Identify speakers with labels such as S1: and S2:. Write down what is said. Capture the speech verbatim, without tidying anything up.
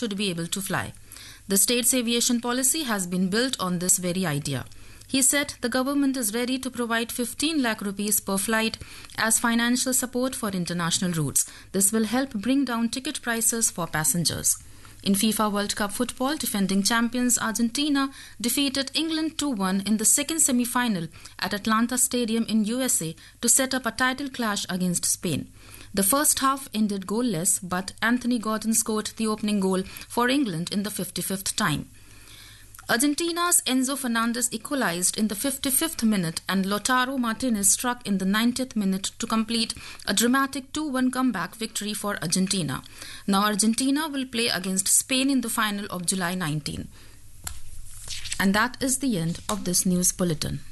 S1: should be able to fly. The state's aviation policy has been built on this very idea. He said the government is ready to provide fifteen lakh rupees per flight as financial support for international routes. This will help bring down ticket prices for passengers. In FIFA World Cup football, defending champions Argentina defeated England two one in the second semi-final at Atlanta Stadium in U S A to set up a title clash against Spain. The first half ended goalless, but Anthony Gordon scored the opening goal for England in the fifty-fifth time. Argentina's Enzo Fernandez equalized in the fifty-fifth minute and Lautaro Martinez struck in the ninetieth minute to complete a dramatic two one comeback victory for Argentina. Now Argentina will play against Spain in the final of July nineteenth. And that is the end of this news bulletin.